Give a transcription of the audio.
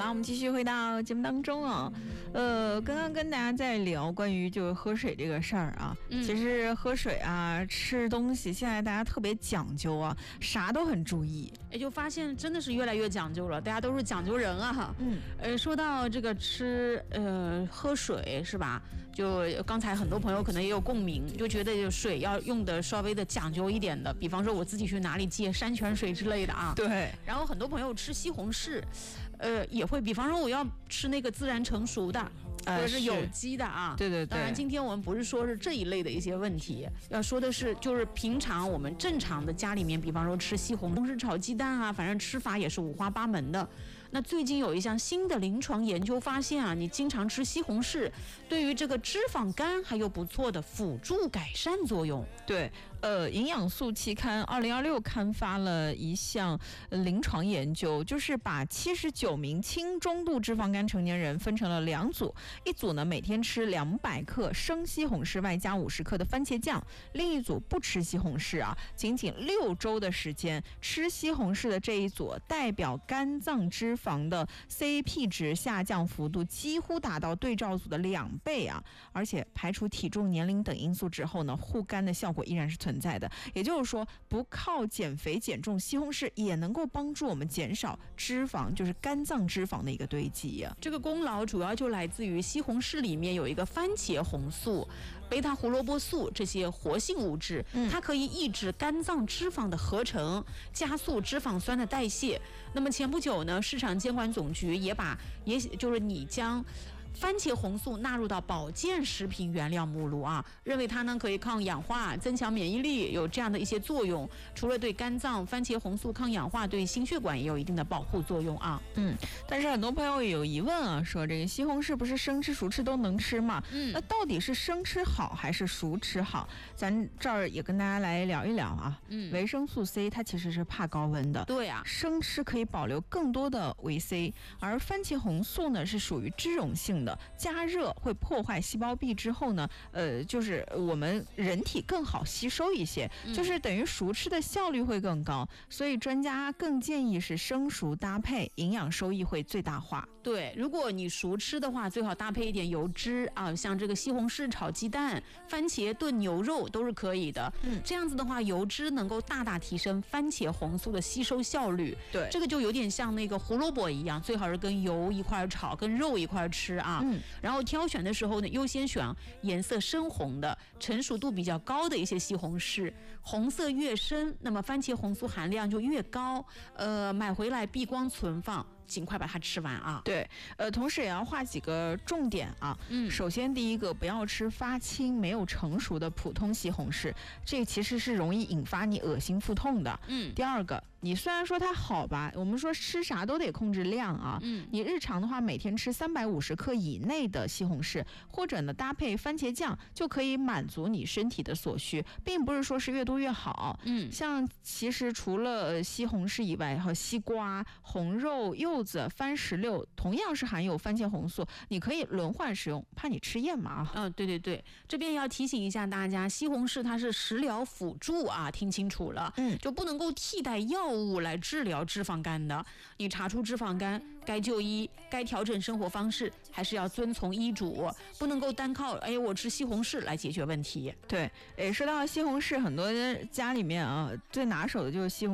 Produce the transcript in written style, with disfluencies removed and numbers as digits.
了，我们继续回到节目当中啊。刚刚跟大家在聊关于就是喝水这个事儿啊。其实喝水啊，吃东西，现在大家特别讲究啊，啥都很注意。 就发现真的是越来越讲究了，大家都是讲究人啊。说到这个喝水是吧？就刚才很多朋友可能也有共鸣，就觉得水要用的稍微的讲究一点的，比方说我自己去哪里接山泉水之类的啊。 对。 然后很多朋友吃西红柿，也会，比方说我要吃那个自然成熟的，或者是有机的啊。 对对对。 当然，今天我们不是说是这一类的一些问题，要说的是就是平常我们正常的家里面，比方说吃西红柿炒鸡蛋啊，反正吃法也是五花八门的。那最近有一项新的临床研究发现啊，你经常吃西红柿，对于这个脂肪肝还有不错的辅助改善作用。 对，营养素期刊2026刊发了一项临床研究，就是把79名轻中度脂肪肝成年人分成了2组，一组呢每天吃200克生西红柿外加50克的番茄酱，另一组不吃西红柿啊，仅6周的时间，吃西红柿的这一组代表肝脏脂肪的 CAP 值下降幅度几乎达到对照组的2倍啊，而且排除体重、年龄等因素之后呢，护肝的效果依然是存在的。也就是说，不靠减肥减重，西红柿也能够帮助我们减少脂肪，就是肝脏脂肪的一个堆积啊。 这个功劳主要就来自于西红柿里面有一个番茄红素、贝塔胡萝卜素这些活性物质，它可以抑制肝脏脂肪的合成，加速脂肪酸的代谢。那么前不久呢，市场监管总局也就是你将番茄红素纳入到保健食品原料目录啊，认为它呢可以抗氧化、增强免疫力，有这样的一些作用。除了对肝脏，番茄红素抗氧化，对心血管也有一定的保护作用啊。 但是很多朋友也有疑问啊，说这个西红柿不是生吃熟吃都能吃吗？那到底是生吃好还是熟吃好？咱这儿也跟大家来聊一聊啊。维生素 C 它其实是怕高温的， 对啊， 生吃可以保留更多的维 C， 而番茄红素呢是属于脂溶性的，加热会破坏细胞壁之后呢，就是我们人体更好吸收一些，就是等于熟吃的效率会更高，所以专家更建议是生熟搭配，营养收益会最大化。 对，如果你熟吃的话，最好搭配一点油脂啊，像这个西红柿炒鸡蛋、番茄炖牛肉都是可以的。这样子的话，油脂能够大大提升番茄红素的吸收效率。 对， 这个就有点像那个胡萝卜一样，最好是跟油一块炒，跟肉一块吃啊。然后挑选的时候呢，优先选颜色深红的、成熟度比较高的一些西红柿，红色越深，那么番茄红素含量就越高。买回来避光存放，尽快把它吃完啊。 对，同时也要画几个重点啊。首先第一个，不要吃发青没有成熟的普通西红柿，这其实是容易引发你恶心腹痛的。第二个，你虽然说它好吧，我们说吃啥都得控制量啊。你日常的话，每天吃350克以内的西红柿，或者呢搭配番茄酱，就可以满足你身体的所需，并不是说是越多越好。像其实除了西红柿以外，还有西瓜、红肉、柚子、番石榴，同样是含有番茄红素，你可以轮换使用，怕你吃厌嘛啊。 对对对，这边要提醒一下大家，西红柿它是食疗辅助啊，听清楚了。就不能够替代药物来治疗脂肪肝的。你查出脂肪肝，该就医，该调整生活方式，还是要遵从医嘱，不能够单靠我吃西红柿来解决问题。 对，说到西红柿，很多家里面啊最拿手的就是西红柿。